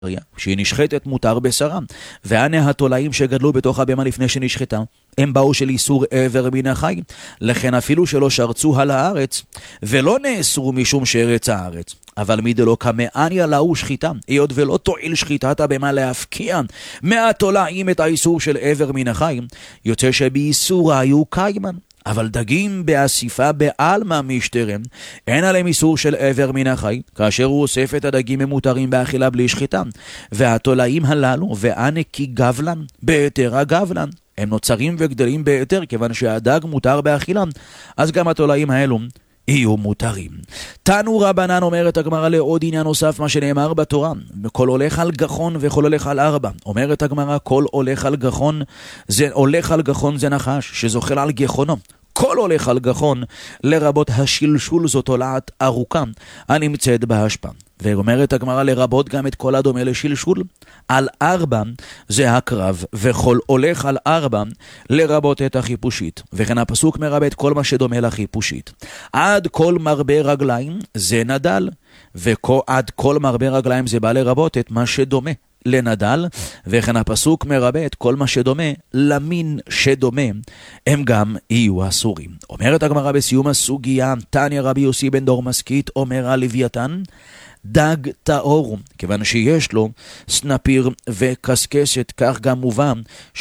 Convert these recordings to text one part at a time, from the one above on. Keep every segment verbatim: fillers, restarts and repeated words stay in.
שהיא נשחטת מותר בשרה, והנה התולעים שגדלו בתוך הבמה לפני שנשחטה, הם באו של איסור עבר מן החי, לכן אפילו שלא שרצו על הארץ, ולא נאסרו משום שרץ הארץ, אבל מדלא כמאניה לאו שחיטה, היות ולא תועיל שחיטת הבמה להפקיע מהתולעים את האיסור של עבר מן החי, יוצא שבאיסור היו קיימן. אבל דגים באסיפה בעלמא משתרם, אין עליהם איסור של עבר מן החי, כאשר הוא אוסף את הדגים ממותרים באכילה בלי שחיטה, והתולעים הללו וענקי גבלן, בהיתר הגבלן, הם נוצרים וגדלים בהיתר, כיוון שהדג מותר באכילה, אז גם התולעים האלו יהיו מותרים. תנו רבנן, אומרת הגמרא לעוד עניין נוסף מה שנאמר בתורה, כל הולך על גחון וכל הולך על ארבע. אומרת הגמרא, כל הולך על גחון זה הולך על גחון זה נחש שזוחל על גחונו. כל הולך על גחון לרבות השלשול זאת תולעת ארוכה הנמצאת בהשפע. ואומרת הגמרא לרבות גם את כל הדומה לשלשול. על ארבע זה הקרב, וכל הולך על ארבע לרבות את החיפושית. וכן הפסוק מרבה את כל מה שדומה לחיפושית. עד כל מרבה רגליים זה נדל, ועד כל מרבה רגליים זה בא לרבות את מה שדומה לנדל, וכן הפסוק מרבה את כל מה שדומה למין שדומה, הם גם יהיו אסורים. אומרת הגמרא בסיום הסוגיה, תניא רבי יוסי בן דור מסכית, אומר הלוויתן, דג טהור, כיוון שיש לו סנפיר וקסקסת, כך גם מובן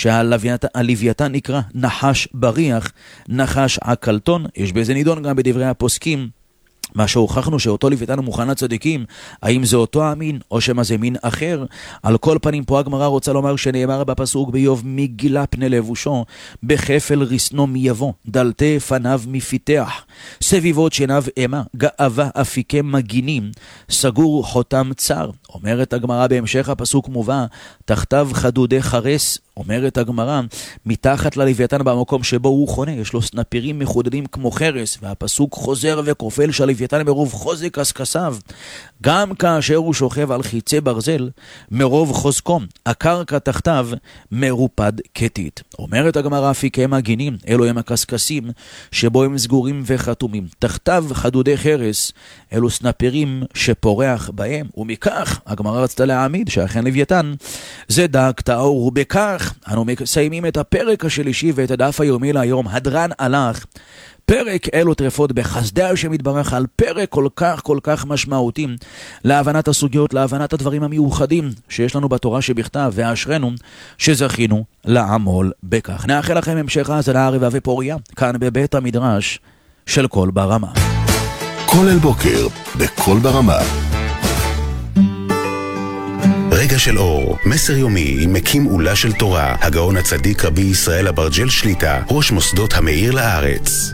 שהלוויתן נקרא נחש בריח, נחש עקלתון. יש בזה נידון גם בדברי הפוסקים, מה שהוכחנו שאותו לוויתן הוא מוכן לצדיקים, האם זה אותו המין או שמה זה מין אחר. על כל פנים פה הגמרא רוצה לומר שנאמר בפסוק באיוב, מגילה פני לבושו, בחפל רסנו מיבוא, דלתי פניו מפיתח, סביבות שיניו אמה, גאווה אפיקי מגינים, סגור חותם צר. אומרת הגמרא בהמשך הפסוק מובא, תחתיו חדודי חרס. אומרת הגמרא, מתחת ללוויתן במקום שבו הוא חונה, יש לו סנפירים מחודדים כמו חרס, והפסוק חוזר וכופל שהלוויתן מרוב חוזק קשקשיו, גם כאשר הוא שוכב על חיצי ברזל, מרוב חוזקו, הקרקע תחתיו מרופד כתית. אומרת הגמרא, אפיקי מגינים, אלו הם הקשקשים שבו הם סגורים וחתומים. תחתיו חדודי חרס, אלו סנפירים שפורח בהם, ומכך הגמרא רצתה להעמיד שאכן לוויתן זה דג טהור. ובכך אנו מסיימים את הפרק השלישי ואת הדף היומי להיום. הדרן הלך פרק אלו טרפות בחסדי השם יתברך, על פרק כל כך כל כך משמעותי להבנת הסוגיות, להבנת הדברים המיוחדים שיש לנו בתורה שבכתב, ואשרנו שזכינו לעמול בכך. נאחל לכם המשך האזנה ערבה ופוריה כאן בבית המדרש של קול ברמה. כל אל בוקר בקול ברמה, רגע של אור, מסר יומי עם מקים עולה של תורה, הגאון הצדיק רבי ישראל אברג'ל שליטה, ראש מוסדות המאיר לארץ.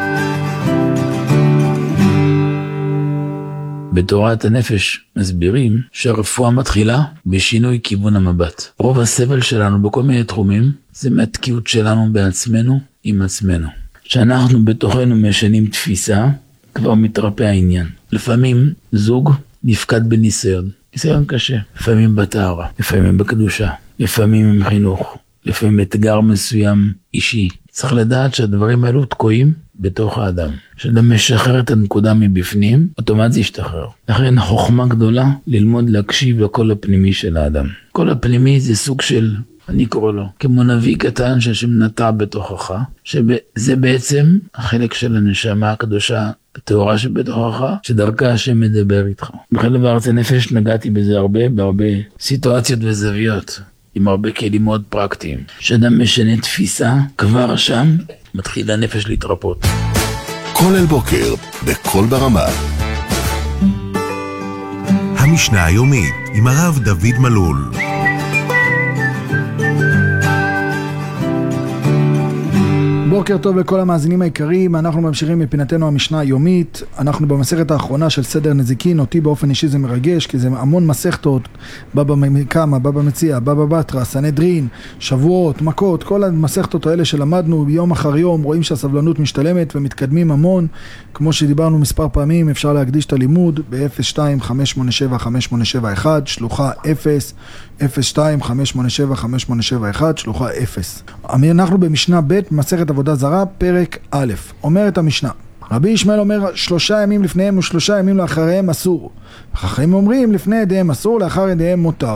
בתורת הנפש מסבירים שהרפואה מתחילה בשינוי כיוון המבט. רוב הסבל שלנו בכל מיני תחומים זה מהתקיעות שלנו בעצמנו עם עצמנו. כשאנחנו בתוכנו משנים תפיסה, כבר מתרפא העניין. לפעמים זוג נפקד בניסיון. ניסיון קשה, לפעמים בתארה, לפעמים בקדושה, לפעמים עם חינוך, לפעמים אתגר מסוים אישי. צריך לדעת שהדברים האלו תקועים בתוך האדם. כשאדם משחרר את הנקודה מבפנים, אוטומטית ישתחרר. לכן חוכמה גדולה ללמוד להקשיב לקול הפנימי של האדם. קול הפנימי זה סוג של, אני קורא לו, כמו נביא קטן שהשם נטע בתוכך, שזה בעצם החלק של הנשמה הקדושה, התאורה שבתוכך, שדרכה השם מדבר איתך. בחלק בארץ הנפש נגעתי בזה הרבה, בהרבה סיטואציות וזוויות, עם הרבה כלים מאוד פרקטיים. כשאדם משנה תפיסה, כבר שם מתחיל הנפש להתרפות. כל אל בוקר בקול ברמה. המשנה היומית עם הרב דוד מלול. בוקר טוב לכל המאזינים העיקריים, אנחנו ממשיכים מפינתנו המשנה היומית. אנחנו במסכת האחרונה של סדר נזיקין. אותי באופן אישי זה מרגש, כי זה המון מסכתות, בבא קמא, בבא מציעא, בבא בתרא, סנהדרין, שבועות, מכות, כל המסכתות האלה שלמדנו יום אחר יום, רואים שהסבלנות משתלמת ומתקדמים המון. כמו שדיברנו מספר פעמים, אפשר להקדיש את הלימוד ב-אפס שתיים חמש שמונה שבע חמש שמונה שבע אחת, שלוחה אפס, אפס שתיים חמש שמונה שבע חמש שמונה שבע אחת, שלוחה אפס. אנחנו במשנה ב' מסכת עבודה זרה, פרק א'. אומרת המשנה, רבי ישמעאל אומר שלושה ימים לפניהם ושלושה ימים לאחריהם אסור. החכמים אומרים לפני ידיהם אסור, לאחר ידיהם מותר.